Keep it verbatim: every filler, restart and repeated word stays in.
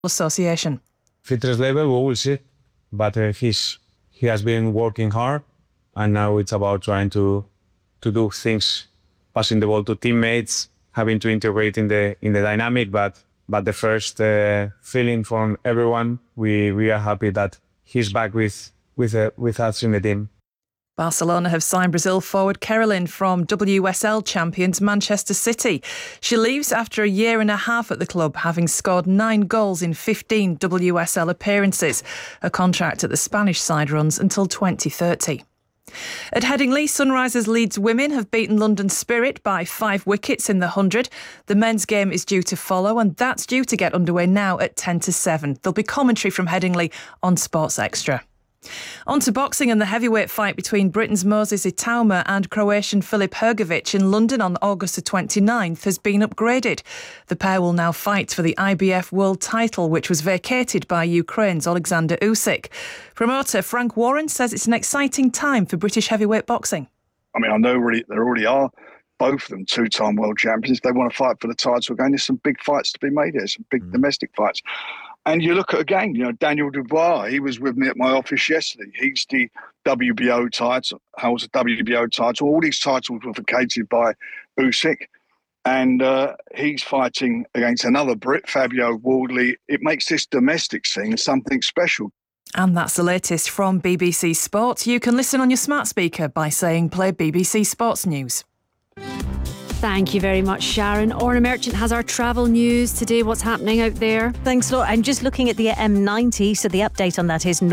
Association. Fitness level, we will see, but uh, he's he has been working hard, and now it's about trying to to do things, passing the ball to teammates, having to integrate in the in the dynamic. But but the first uh, feeling from everyone, we we are happy that he's back with with uh, with us in the team. Barcelona have signed Brazil forward Kerolin from W S L champions Manchester City. She leaves after a year and a half at the club, having scored nine goals in fifteen W S L appearances. Her contract at the Spanish side runs until twenty thirty. At Headingley, Sunrisers Leeds women have beaten London Spirit by five wickets in the hundred. The men's game is due to follow, and that's due to get underway now at ten to seven. There'll be commentary from Headingley on Sports Extra. On to boxing, and the heavyweight fight between Britain's Moses Itauma and Croatian Filip Hrgovic in London on August the twenty-ninth has been upgraded. The pair will now fight for the I B F world title, which was vacated by Ukraine's Alexander Usyk. Promoter Frank Warren says it's an exciting time for British heavyweight boxing. I mean, I know really there already are both of them two-time world champions. If they want to fight for the title again, there's some big fights to be made here, some big mm. domestic fights. And you look at, again, you know, Daniel Dubois, he was with me at my office yesterday. He's the W B O title, holds a W B O title. All these titles were vacated by Usyk. And uh, he's fighting against another Brit, Fabio Wardley. It makes this domestic scene something special. And that's the latest from B B C Sport. You can listen on your smart speaker by saying play B B C Sports News. Thank you very much, Sharon. Orna Merchant has our travel news today. What's happening out there? Thanks, Laura. I'm just looking at the M ninety, so the update on that is